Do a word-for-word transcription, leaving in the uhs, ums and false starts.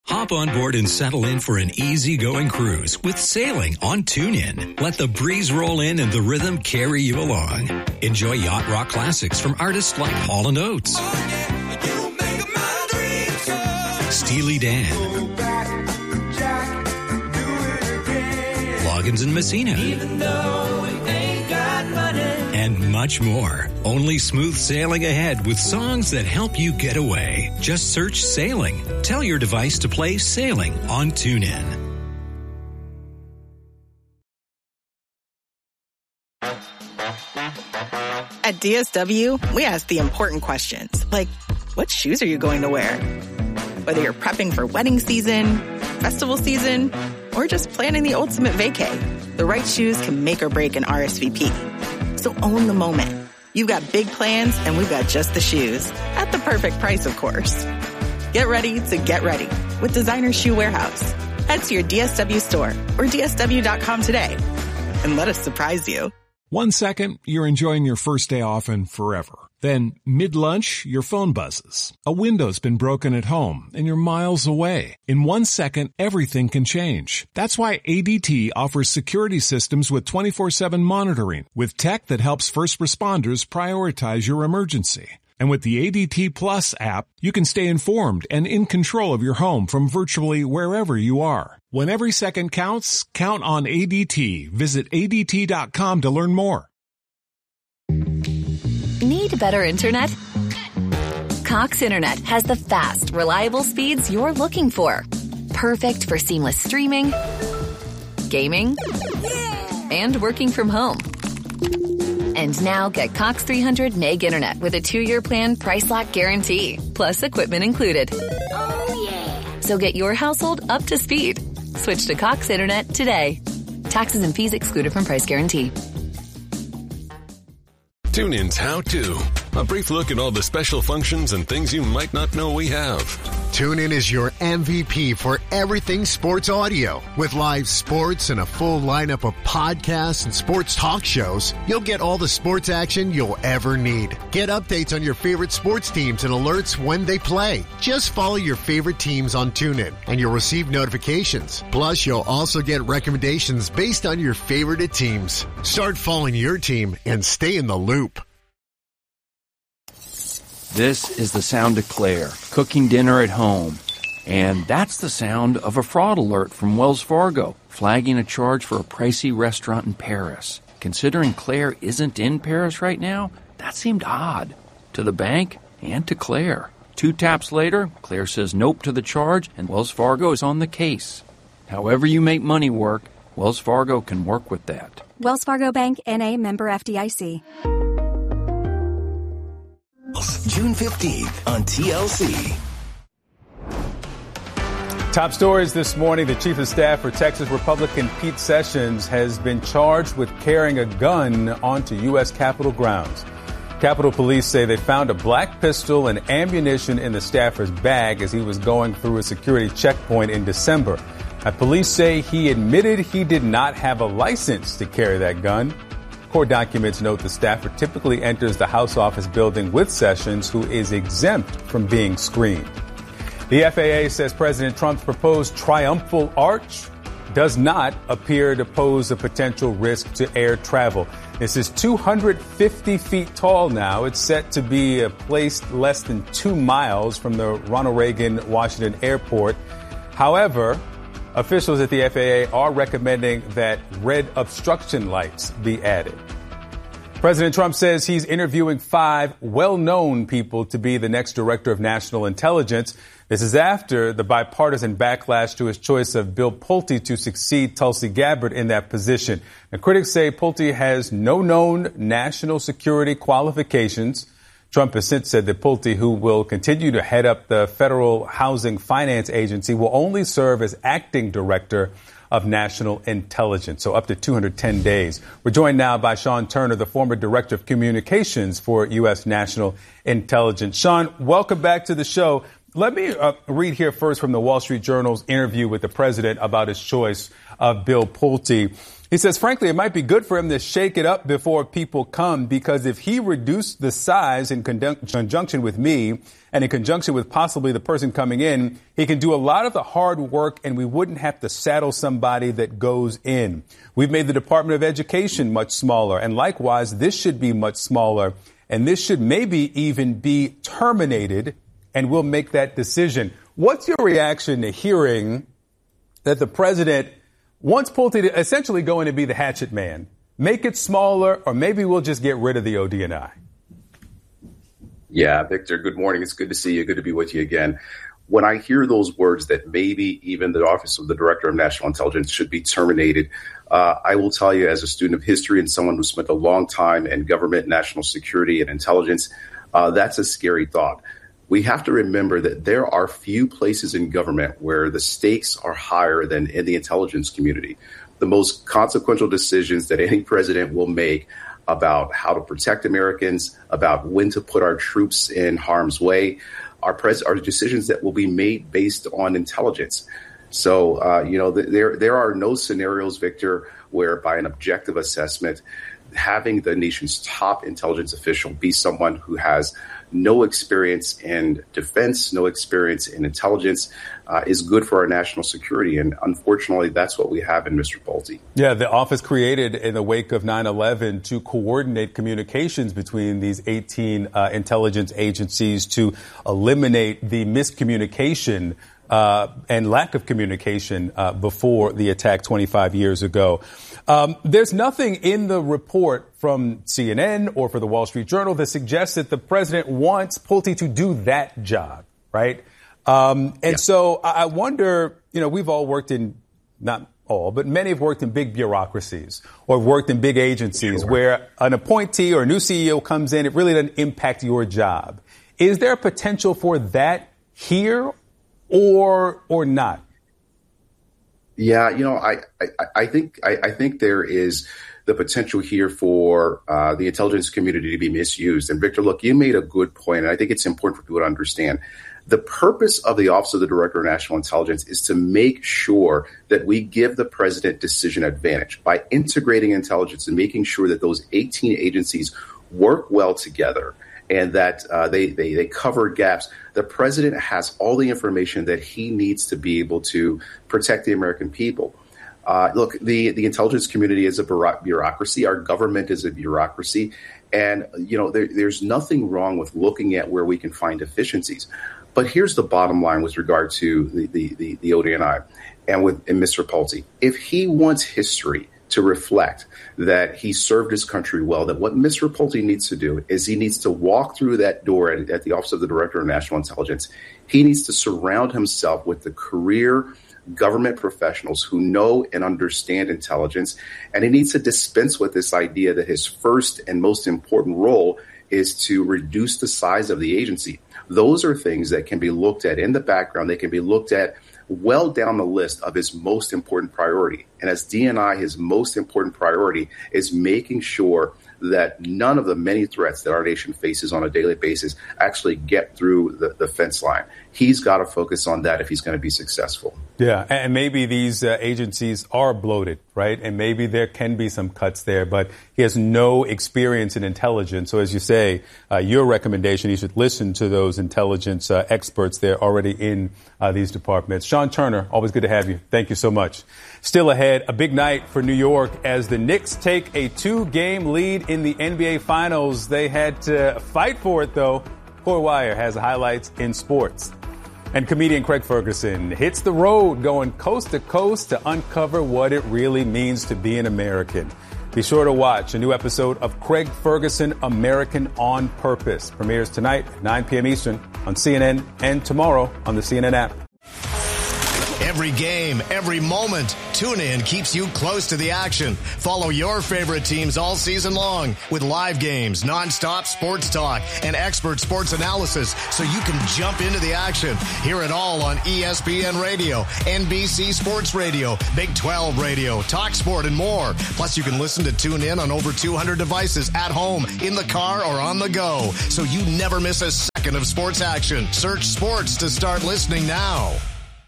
Hop on board and settle in for an easygoing cruise with sailing on TuneIn. Let the breeze roll in and the rhythm carry you along. Enjoy yacht rock classics from artists like Hall and Oates, oh, yeah, you make my dreams so. Steely Dan, Jack, Loggins and Messina, even though we ain't got money, and much more. Only smooth sailing ahead with songs that help you get away. Just search Sailing. Tell your device to play Sailing on TuneIn. At D S W, we ask the important questions, like, what shoes are you going to wear? Whether you're prepping for wedding season, festival season, or just planning the ultimate vacay, the right shoes can make or break an R S V P. So own the moment. You've got big plans, and we've got just the shoes. At the perfect price, of course. Get ready to get ready with Designer Shoe Warehouse. Head to your D S W store or D S W dot com today and let us surprise you. One second, you're enjoying your first day off and forever. Then, mid-lunch, your phone buzzes. A window's been broken at home, and you're miles away. In one second, everything can change. That's why A D T offers security systems with twenty-four seven monitoring, with tech that helps first responders prioritize your emergency. And with the A D T Plus app, you can stay informed and in control of your home from virtually wherever you are. When every second counts, count on A D T. Visit A D T dot com to learn more. Need better internet? Cox Internet has the fast, reliable speeds you're looking for. Perfect for seamless streaming, gaming, and working from home. And now get Cox three hundred meg internet with a two-year plan price lock guarantee, plus equipment included. Oh, yeah. So get your household up to speed. Switch to Cox Internet today. Taxes and fees excluded from price guarantee. TuneIn's How To. A brief look at all the special functions and things you might not know we have. TuneIn is your M V P for everything sports audio. With live sports and a full lineup of podcasts and sports talk shows, you'll get all the sports action you'll ever need. Get updates on your favorite sports teams and alerts when they play. Just follow your favorite teams on TuneIn, and you'll receive notifications. Plus, you'll also get recommendations based on your favorite teams. Start following your team and stay in the loop. This is the sound of Claire, cooking dinner at home. And that's the sound of a fraud alert from Wells Fargo, flagging a charge for a pricey restaurant in Paris. Considering Claire isn't in Paris right now, that seemed odd. To the bank and to Claire. Two taps later, Claire says nope to the charge, and Wells Fargo is on the case. However you make money work, Wells Fargo can work with that. Wells Fargo Bank, N A, member F D I C. June fifteenth on T L C. Top stories this morning. The chief of staff for Texas Republican Pete Sessions has been charged with carrying a gun onto U S Capitol grounds. Capitol Police say they found a black pistol and ammunition in the staffer's bag as he was going through a security checkpoint in December. Now, police say he admitted he did not have a license to carry that gun. Court documents note the staffer typically enters the House office building with Sessions, who is exempt from being screened. The F A A says President Trump's proposed triumphal arch does not appear to pose a potential risk to air travel. This is two hundred fifty feet tall now. It's set to be placed less than two miles from the Ronald Reagan Washington Airport. However, officials at the F A A are recommending that red obstruction lights be added. President Trump says he's interviewing five well-known people to be the next director of national intelligence. This is after the bipartisan backlash to his choice of Bill Pulte to succeed Tulsi Gabbard in that position. Now, critics say Pulte has no known national security qualifications. Trump has since said that Pulte, who will continue to head up the Federal Housing Finance Agency, will only serve as acting director of national intelligence, so up to two hundred ten days. We're joined now by Sean Turner, the former director of communications for U S National Intelligence. Sean, welcome back to the show. let me uh, read here first from the Wall Street Journal's interview with the president about his choice of Bill Pulte. He says, frankly, it might be good for him to shake it up before people come, because if he reduced the size in conjunction with me and in conjunction with possibly the person coming in, he can do a lot of the hard work and we wouldn't have to saddle somebody that goes in. We've made the Department of Education much smaller, and likewise, this should be much smaller, and this should maybe even be terminated, and we'll make that decision. What's your reaction to hearing that the president wants Pulte to essentially going to be the hatchet man, make it smaller, or maybe we'll just get rid of the O D N I? Yeah, Victor, good morning. It's good to see you. Good to be with you again. When I hear those words that maybe even the Office of the Director of National Intelligence should be terminated, uh, I will tell you, as a student of history and someone who spent a long time in government, national security, and intelligence, uh, that's a scary thought. We have to remember that there are few places in government where the stakes are higher than in the intelligence community. The most consequential decisions that any president will make about how to protect Americans, about when to put our troops in harm's way, are, pres- are decisions that will be made based on intelligence. So, uh, you know, th- there there are no scenarios, Victor, where by an objective assessment, having the nation's top intelligence official be someone who has no experience in defense, no experience in intelligence, uh, is good for our national security. And unfortunately, that's what we have in Mister Pulte. Yeah, the office created in the wake of nine eleven to coordinate communications between these eighteen uh, intelligence agencies to eliminate the miscommunication uh, and lack of communication uh, before the attack twenty-five years ago. Um, there's nothing in the report from C N N or for the Wall Street Journal that suggests that the president wants Pulte to do that job, right? Um, and yeah. so I wonder, you know, we've all worked in, not all, but many have worked in big bureaucracies or have worked in big agencies sure. where an appointee or a new C E O comes in, it really doesn't impact your job. Is there a potential for that here or or not? Yeah, you know, I I, I think I, I think there is the potential here for uh, the intelligence community to be misused. And Victor, look, you made a good point, and I think it's important for people to understand. The purpose of the Office of the Director of National Intelligence is to make sure that we give the president decision advantage by integrating intelligence and making sure that those eighteen agencies work well together and that uh, they, they they cover gaps. The president has all the information that he needs to be able to protect the American people. Uh, look, the, the intelligence community is a bureaucracy. Our government is a bureaucracy. And, you know, there, there's nothing wrong with looking at where we can find efficiencies. But here's the bottom line with regard to the, the, the, the O D N I and with and Mister Pulte. If he wants history to reflect that he served his country well, that what Mister Pulte needs to do is he needs to walk through that door at, at the Office of the Director of National Intelligence. He needs to surround himself with the career government professionals who know and understand intelligence, and he needs to dispense with this idea that his first and most important role is to reduce the size of the agency. Those are things that can be looked at in the background. They can be looked at well down the list of his most important priority. And as D N I, his most important priority is making sure that none of the many threats that our nation faces on a daily basis actually get through the, the fence line. He's got to focus on that if he's going to be successful. Yeah, and maybe these uh, agencies are bloated, right? And maybe there can be some cuts there, but he has no experience in intelligence. So as you say, uh, your recommendation, he should listen to those intelligence uh, experts. They're already in uh, these departments. Sean Turner, always good to have you. Thank you so much. Still ahead, a big night for New York as the Knicks take a two-game lead in the N B A Finals. They had to fight for it, though. Corey Wire has the highlights in sports. And comedian Craig Ferguson hits the road going coast to coast to uncover what it really means to be an American. Be sure to watch a new episode of Craig Ferguson, American on Purpose. Premieres tonight at nine p.m. Eastern on C N N and tomorrow on the C N N app. Every game, every moment, TuneIn keeps you close to the action. Follow your favorite teams all season long with live games, nonstop sports talk, and expert sports analysis so you can jump into the action. Hear it all on E S P N Radio, N B C Sports Radio, Big twelve Radio, TalkSport, and more. Plus, you can listen to TuneIn on over two hundred devices at home, in the car, or on the go, so you never miss a second second of sports action. Search sports to start listening now.